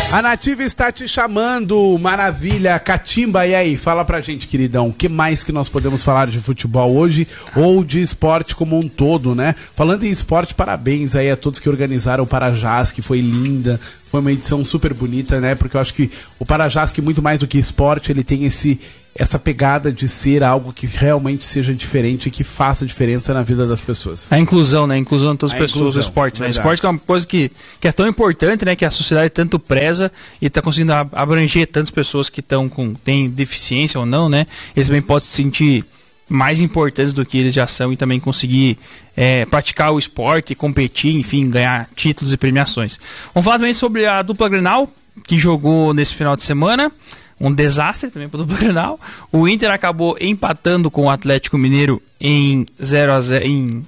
A Nativa está te chamando, maravilha, Catimba, e aí, fala pra gente, queridão, o que mais que nós podemos falar de futebol hoje, ou de esporte como um todo, né? Falando em esporte, parabéns aí a todos que organizaram o Parajás, que foi linda, foi uma edição super bonita, né? Porque eu acho que o Parajás, que muito mais do que esporte, ele tem essa pegada de ser algo que realmente seja diferente e que faça diferença na vida das pessoas. A inclusão, né? A inclusão de todas as pessoas do esporte, né? O esporte é uma coisa que é tão importante, né? Que a sociedade tanto preza e está conseguindo abranger tantas pessoas que têm deficiência ou não, né? Eles também podem se sentir mais importantes do que eles já são e também conseguir praticar o esporte, competir, enfim, ganhar títulos e premiações. Vamos falar também sobre a dupla Grenal, que jogou nesse final de semana. Um desastre também para o dupla Grenal. O Inter acabou empatando com o Atlético Mineiro em 0-0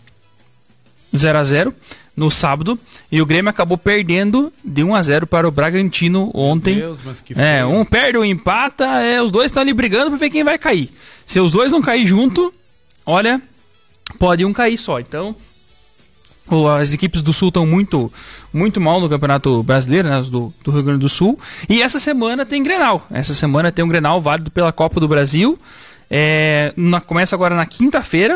no sábado. E o Grêmio acabou perdendo de 1-0 para o Bragantino ontem. Meu Deus, mas que feio. Um perde, um empata. Os dois estão ali brigando para ver quem vai cair. Se os dois não cair junto, olha, pode um cair só. Então, as equipes do Sul estão muito mal no Campeonato Brasileiro, né, do Rio Grande do Sul. E essa semana tem Grenal. Essa semana tem um Grenal válido pela Copa do Brasil. Começa agora na quinta-feira.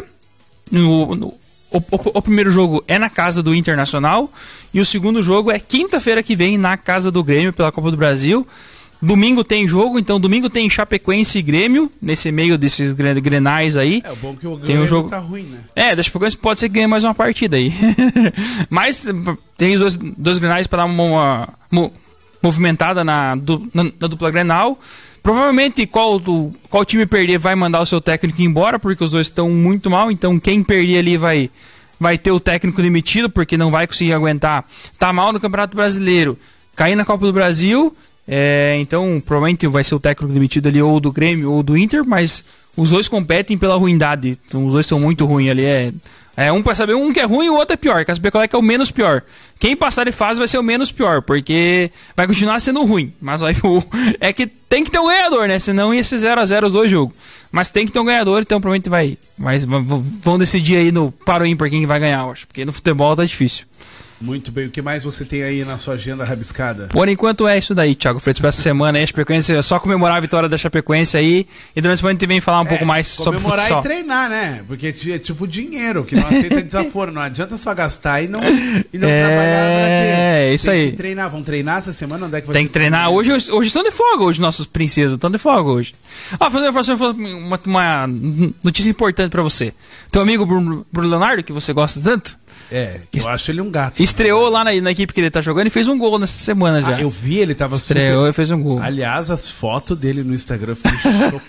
O primeiro jogo é na casa do Internacional. E o segundo jogo é quinta-feira que vem na casa do Grêmio pela Copa do Brasil. Domingo tem jogo, então domingo tem Chapecoense e Grêmio, nesse meio desses grenais aí. É, o bom que o Grêmio tá ruim, né? Da Chapecoense pode ser que ganhe mais uma partida aí. Mas tem os dois grenais para dar uma movimentada na dupla Grenal. Provavelmente qual time perder vai mandar o seu técnico embora, porque os dois estão muito mal, então quem perder ali vai ter o técnico demitido, porque não vai conseguir aguentar. Tá mal no Campeonato Brasileiro, cair na Copa do Brasil. Então provavelmente vai ser o técnico demitido ali ou do Grêmio ou do Inter, mas os dois competem pela ruindade, então os dois são muito ruins ali, um para saber um que é ruim e o outro é pior, quer saber qual é que é o menos pior. Quem passar de fase vai ser o menos pior, porque vai continuar sendo ruim, mas é que tem que ter um ganhador, né? Senão ia ser 0-0 os dois jogos, mas tem que ter um ganhador, então provavelmente vão decidir aí no par ou ímpar quem vai ganhar, eu acho, porque no futebol tá difícil. Muito bem, o que mais você tem aí na sua agenda rabiscada? Por enquanto é isso daí, Thiago Freitas, para essa semana aí, a Chapecoense, só comemorar a vitória da Chapecoense aí, e durante a semana a gente vem falar um pouco mais sobre futsal. Comemorar e treinar, né? Porque é tipo dinheiro, que não aceita desaforo, não adianta só gastar e não trabalhar pra ter. É, isso aí. Tem que treinar, vão treinar essa semana? Onde é que vai Tem que treinar, hoje estão de folga, hoje nossos princesas estão de folga hoje. Fazer uma notícia importante pra você. Teu amigo Bruno Leonardo, que você gosta tanto, eu acho ele um gato. Estreou lá na equipe que ele tá jogando e fez um gol nessa semana já. Eu vi, ele tava estreou e fez um gol. Aliás, as fotos dele no Instagram, eu fiquei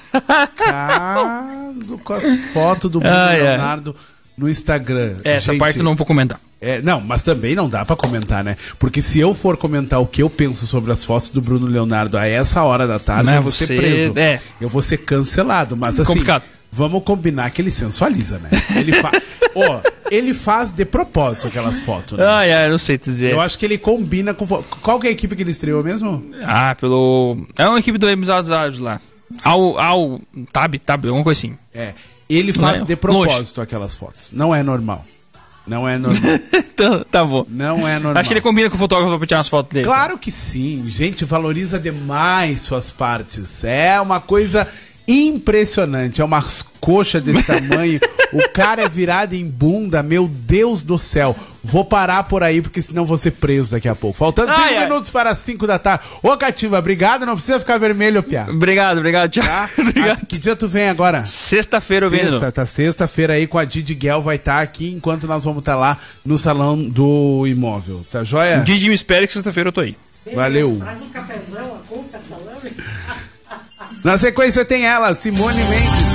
chocado com as fotos do Bruno Leonardo no Instagram. Essa parte eu não vou comentar. Não, mas também não dá pra comentar, né? Porque se eu for comentar o que eu penso sobre as fotos do Bruno Leonardo a essa hora da tarde, eu vou ser preso. Eu vou ser cancelado, mas assim, complicado. Vamos combinar que ele sensualiza, né? Ele faz de propósito aquelas fotos, né? Eu não sei te dizer. Eu acho que ele combina com... Qual que é a equipe que ele estreou mesmo? É uma equipe do Emirados lá. Tab, alguma coisa assim. Ele faz de propósito aquelas fotos. Não é normal. Não é normal. Então, tá bom. Não é normal. Acho que ele combina com o fotógrafo pra tirar umas fotos dele. Claro que sim. Gente, valoriza demais suas partes. É uma coisa impressionante. É umas coxas desse tamanho. O cara é virado em bunda. Meu Deus do céu. Vou parar por aí, porque senão vou ser preso daqui a pouco. Faltando 5 minutos para as 5 da tarde. Ô, Catimba, obrigado. Não precisa ficar vermelho, piá. Obrigado, tchau. Tá? Que dia tu vem agora? Sexta-feira eu venho. Sexta-feira aí com a Didi Guel vai estar aqui, enquanto nós vamos estar lá no Salão do Imóvel. Tá joia? Didi, me espere que sexta-feira eu tô aí. Valeu. Traz um cafezão, a cuca, salame. Na sequência tem ela, Simone Mendes.